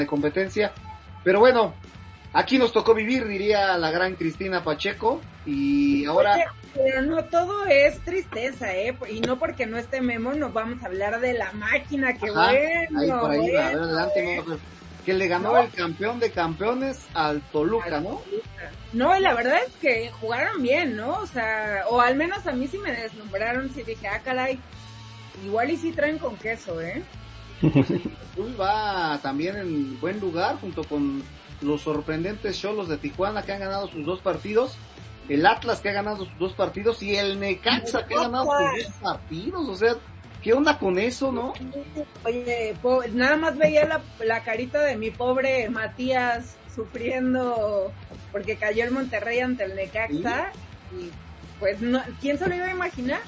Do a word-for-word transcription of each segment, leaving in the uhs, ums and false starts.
de competencia. Pero bueno, aquí nos tocó vivir, diría la gran Cristina Pacheco, y ahora... Pero no todo es tristeza, ¿eh? Y no porque no esté Memo nos vamos a hablar de la máquina, que Ajá, bueno. ahí por ahí, bueno, a ver, adelante, bueno. Que le ganó no. el campeón de campeones al Toluca, ¿no? No, y la verdad es que jugaron bien, ¿no? O sea, o al menos a mí sí me deslumbraron, sí dije, ah, caray, igual y sí traen con queso, ¿eh? Uy, va también en buen lugar junto con los sorprendentes Xolos de Tijuana que han ganado sus dos partidos, el Atlas que ha ganado sus dos partidos y el Necaxa que ha ganado sus dos partidos, o sea, ¿qué onda con eso, no? Oye, po- nada más veía la, la carita de mi pobre Matías sufriendo porque cayó el Monterrey ante el Necaxa, ¿sí? Y pues no, ¿quién se lo iba a imaginar?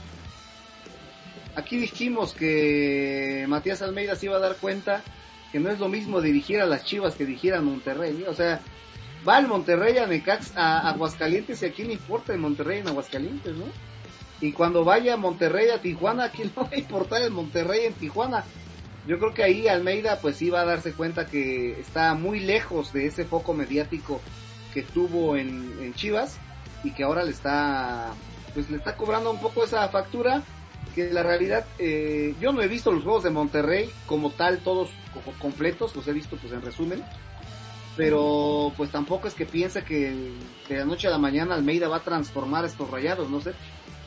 Aquí dijimos que Matías Almeida se iba a dar cuenta que no es lo mismo dirigir a las Chivas que dirigir a Monterrey, ¿sí? O sea, va el Monterrey a Necaxa, a Aguascalientes, y a quién le importa el Monterrey en Aguascalientes, ¿no? Y cuando vaya Monterrey a Tijuana, ¿a quién le va a importar el Monterrey en Tijuana? Yo creo que ahí Almeida pues iba a darse cuenta que está muy lejos de ese foco mediático que tuvo en, en Chivas, y que ahora le está pues le está cobrando un poco esa factura, que la realidad, eh, yo no he visto los juegos de Monterrey como tal, todos como completos, los he visto pues en resumen, pero pues tampoco es que piense que de la noche a la mañana Almeida va a transformar estos Rayados, no sé.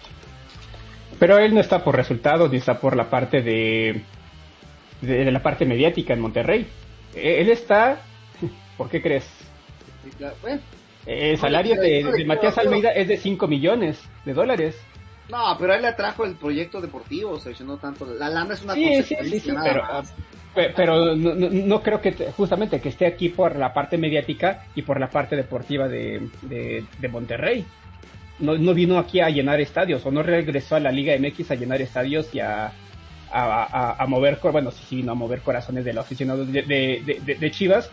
Pero él no está por resultados, ni está por la parte de, de, de la parte mediática en Monterrey. Él está, ¿por qué crees? Bueno, el salario de, de Matías Almeida es de cinco millones de dólares. No, pero a él le atrajo el proyecto deportivo, o sea, no tanto, la lana es una sí, cosa sí, sí, sí, pero, pero no, no, no creo que te, justamente que esté aquí por la parte mediática y por la parte deportiva de, de, de Monterrey. No, no vino aquí a llenar estadios, o no regresó a la Liga M X a llenar estadios y a, a, a, a mover, bueno, sí, sí vino a mover corazones de los aficionados de, de, de, de Chivas,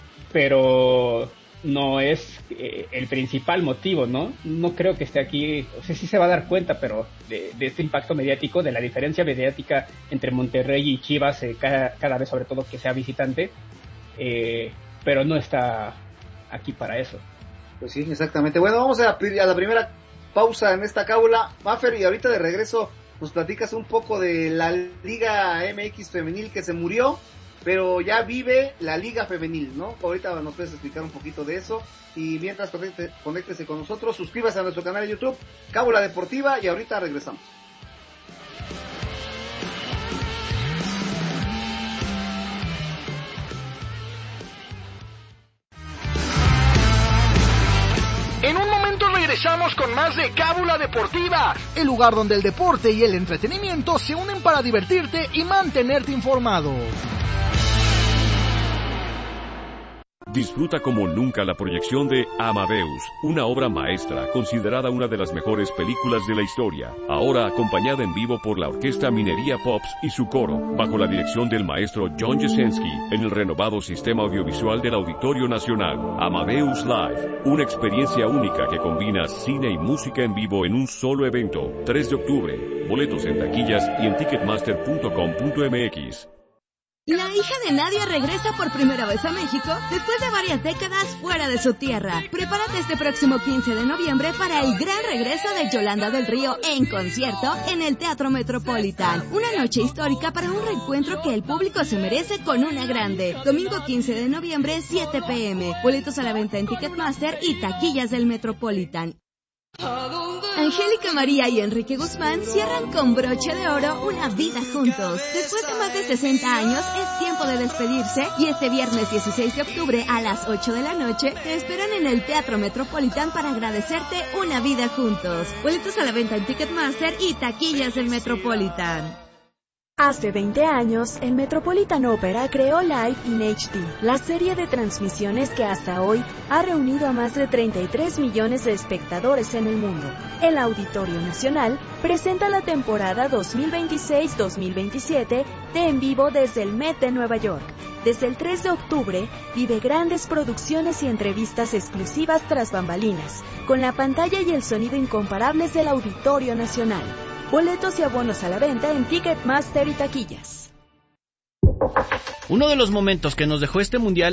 pero no es eh, el principal motivo, ¿no? No creo que esté aquí, o sea, sí se va a dar cuenta, pero de, de este impacto mediático, de la diferencia mediática entre Monterrey y Chivas, eh, cada, cada vez sobre todo que sea visitante, eh, pero no está aquí para eso. Pues sí, exactamente. Bueno, vamos a, a la primera pausa en esta cábula, Maffer, y ahorita de regreso nos platicas un poco de la Liga M X femenil que se murió, pero ya vive la Liga Femenil, ¿no? Ahorita nos puedes explicar un poquito de eso, y mientras conéctese, conéctese con nosotros, suscríbase a nuestro canal de YouTube, Cábula Deportiva, y ahorita regresamos. En un momento regresamos con más de Cábula Deportiva, el lugar donde el deporte y el entretenimiento se unen para divertirte y mantenerte informado. Disfruta como nunca la proyección de Amadeus, una obra maestra considerada una de las mejores películas de la historia, ahora acompañada en vivo por la Orquesta Minería Pops y su coro, bajo la dirección del maestro John Jasenski, en el renovado sistema audiovisual del Auditorio Nacional. Amadeus Live, una experiencia única que combina cine y música en vivo en un solo evento. tres de octubre, boletos en taquillas y en ticketmaster punto com punto m x. La hija de Nadia regresa por primera vez a México después de varias décadas fuera de su tierra. Prepárate este próximo quince de noviembre para el gran regreso de Yolanda del Río en concierto en el Teatro Metropolitan. Una noche histórica para un reencuentro que el público se merece con una grande. Domingo quince de noviembre, siete pe eme. Boletos a la venta en Ticketmaster y taquillas del Metropolitan. Angélica María y Enrique Guzmán cierran con broche de oro una vida juntos. Después de más de sesenta años, es tiempo de despedirse y este viernes dieciséis de octubre a las ocho de la noche te esperan en el Teatro Metropolitan para agradecerte una vida juntos. Boletos a la venta en Ticketmaster y taquillas del Metropolitan. Hace veinte años, el Metropolitan Opera creó Live in H D, la serie de transmisiones que hasta hoy ha reunido a más de treinta y tres millones de espectadores en el mundo. El Auditorio Nacional presenta la temporada dos mil veintiséis dos mil veintisiete de En Vivo desde el Met de Nueva York. Desde el tres de octubre, vive grandes producciones y entrevistas exclusivas tras bambalinas, con la pantalla y el sonido incomparables del Auditorio Nacional. Boletos y abonos a la venta en Ticketmaster y taquillas. Uno de los momentos que nos dejó este mundial